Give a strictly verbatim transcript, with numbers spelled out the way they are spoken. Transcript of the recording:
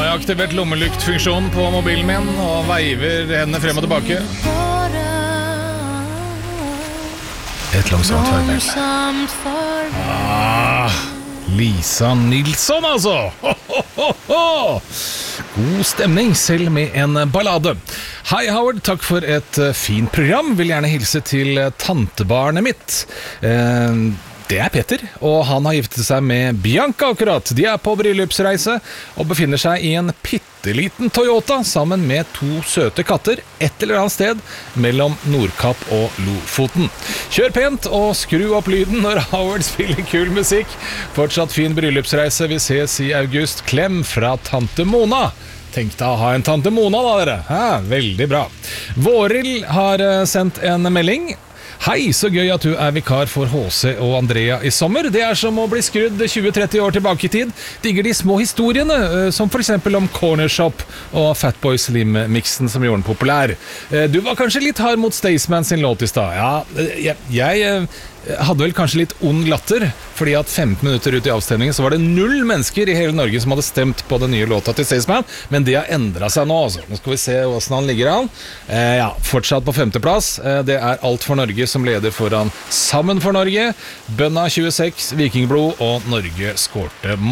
har aktivert lommelyktfunksjonen på mobilen min og veiver hendene frem og tilbake. Et langsomt farvel. Ah, Lisa Nilsson altså. Ho, ho, ho, ho. God stemning selv med en ballade. Hei Howard, takk for et fint program. Vil gjerne hilse til tantebarnet mitt. Eh, Det er Peter, og han har giftet seg med Bianca akkurat. De er på bryllupsreise og befinner seg i en pitteliten Toyota sammen med to søte katter et eller annet sted mellom Nordkapp og Lofoten. Kjør pent og skru opp lyden når Howard spiller kul musikk. Fortsatt fin bryllupsreise. Vi ses i august. Klem fra tante Mona. Tenk deg å ha en tante Mona da, dere. Ja, veldig bra. Våril har sendt en melding. Hei, så gøy at du er vikar for H C og Andrea i sommer. Det er som å bli skrudd tjue tretti år tilbake i tid. Digger de små historiene, som for eksempel om Corner Shop og Fatboy Slim-mixen som gjorde den populær. Du var kanskje litt hard mot Staysman sin låt i stad. Ja, jeg, jeg hadde vel kanskje litt ond latter, fordi at femten minutter ut i avstemningen så var det null mennesker i hele Norge som hadde stemt på den nye låta til Staysman, men det har endret seg nå altså. Nå skal vi se hvordan han ligger an. Eh, ja, fortsatt på femteplass. Eh, det er Alt for Norge som leder foran Sammen for Norge, Bønna tjueseks, Vikingblod og Norge skårte